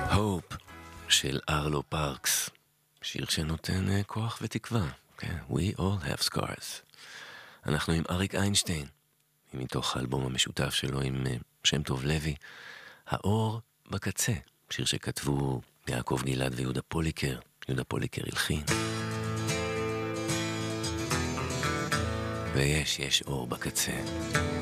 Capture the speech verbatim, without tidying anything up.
הופ של ארלו פארקס, שיר שנותן כוח ותקווה. כן, We all have scars. אנחנו עם אריק איינשטיין, מתוך האלבום המשותף שלו עם שם טוב לוי, האור בקצה, שיר שכתבו יעקב גלעד ויהודה פוליקר. יהודה פוליקר הלחין. ויש, יש אור בקצה.